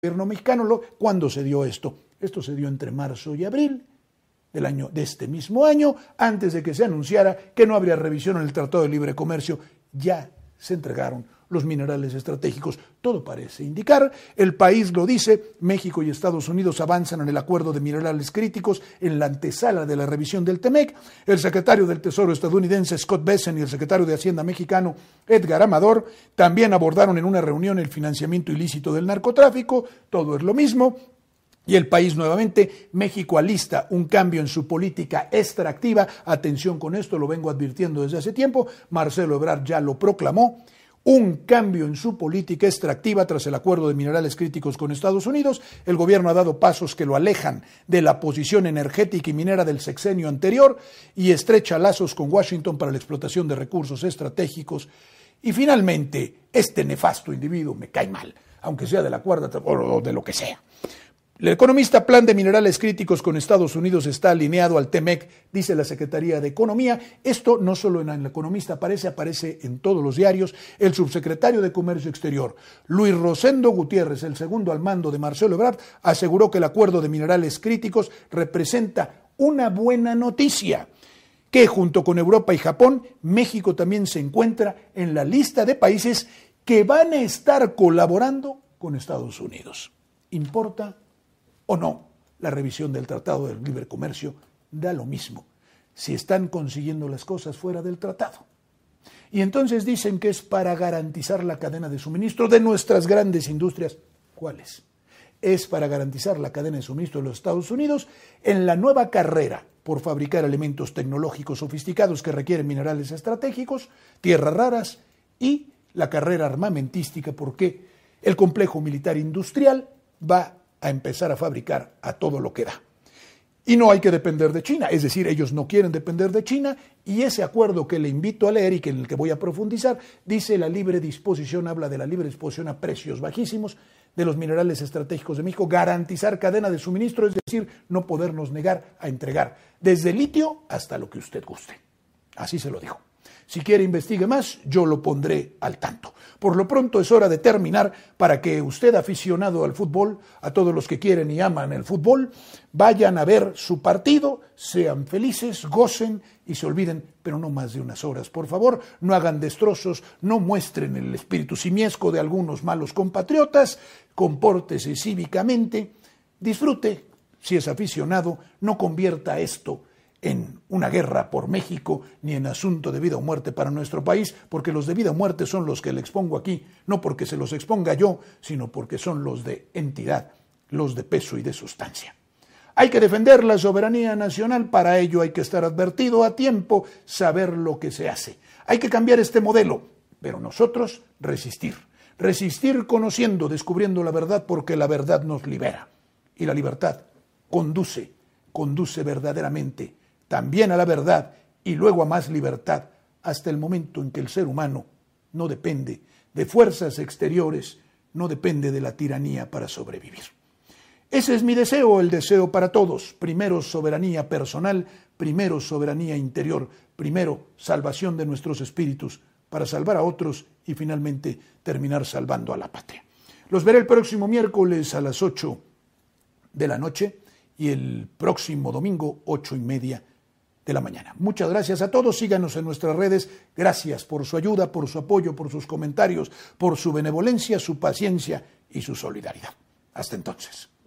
gobierno mexicano. ¿Cuándo se dio esto? Esto se dio entre marzo y abril de este mismo año, antes de que se anunciara que no habría revisión en el Tratado de Libre Comercio. Ya se entregaron los minerales estratégicos. Todo parece indicar, el país lo dice, México y Estados Unidos avanzan en el acuerdo de minerales críticos en la antesala de la revisión del TEMEC. El secretario del Tesoro estadounidense Scott Bessent y el secretario de Hacienda mexicano Edgar Amador también abordaron en una reunión el financiamiento ilícito del narcotráfico. Todo es lo mismo. Y el país nuevamente, México alista un cambio en su política extractiva. Atención con esto, lo vengo advirtiendo desde hace tiempo. Marcelo Ebrard ya lo proclamó. Un cambio en su política extractiva tras el acuerdo de minerales críticos con Estados Unidos. El gobierno ha dado pasos que lo alejan de la posición energética y minera del sexenio anterior y estrecha lazos con Washington para la explotación de recursos estratégicos. Y finalmente, este nefasto individuo me cae mal, aunque sea de la cuerda o de lo que sea. El economista plan de minerales críticos con Estados Unidos está alineado al TEMEC, dice la Secretaría de Economía. Esto no solo en El Economista aparece en todos los diarios. El subsecretario de Comercio Exterior, Luis Rosendo Gutiérrez, el segundo al mando de Marcelo Ebrard, aseguró que el acuerdo de minerales críticos representa una buena noticia, que junto con Europa y Japón, México también se encuentra en la lista de países que van a estar colaborando con Estados Unidos. ¿Importa o no la revisión del Tratado de Libre Comercio? Da lo mismo si están consiguiendo las cosas fuera del tratado. Y entonces dicen que es para garantizar la cadena de suministro de nuestras grandes industrias. ¿Cuáles? Es para garantizar la cadena de suministro de los Estados Unidos en la nueva carrera por fabricar elementos tecnológicos sofisticados que requieren minerales estratégicos, tierras raras y la carrera armamentística, porque el complejo militar industrial va a empezar a fabricar a todo lo que da. Y no hay que depender de China, es decir, ellos no quieren depender de China, y ese acuerdo que le invito a leer y en el que voy a profundizar, dice la libre disposición, habla de la libre disposición a precios bajísimos de los minerales estratégicos de México, garantizar cadena de suministro, es decir, no podernos negar a entregar, desde litio hasta lo que usted guste. Así se lo dijo. Si quiere investigue más, yo lo pondré al tanto. Por lo pronto es hora de terminar para que usted, aficionado al fútbol, a todos los que quieren y aman el fútbol, vayan a ver su partido, sean felices, gocen y se olviden, pero no más de unas horas. Por favor, no hagan destrozos, no muestren el espíritu simiesco de algunos malos compatriotas, compórtese cívicamente, disfrute, si es aficionado, no convierta esto en una guerra por México, ni en asunto de vida o muerte para nuestro país, porque los de vida o muerte son los que le expongo aquí, no porque se los exponga yo, sino porque son los de entidad, los de peso y de sustancia. Hay que defender la soberanía nacional, para ello hay que estar advertido a tiempo, saber lo que se hace. Hay que cambiar este modelo, pero nosotros resistir. Resistir conociendo, descubriendo la verdad, porque la verdad nos libera. Y la libertad conduce verdaderamente también a la verdad y luego a más libertad, hasta el momento en que el ser humano no depende de fuerzas exteriores, no depende de la tiranía para sobrevivir. Ese es mi deseo, el deseo para todos. Primero soberanía personal, primero soberanía interior, primero salvación de nuestros espíritus para salvar a otros y finalmente terminar salvando a la patria. Los veré el próximo miércoles a las 8 de la noche y el próximo domingo 8:30 de la mañana. Muchas gracias a todos, síganos en nuestras redes, gracias por su ayuda, por su apoyo, por sus comentarios, por su benevolencia, su paciencia y su solidaridad. Hasta entonces.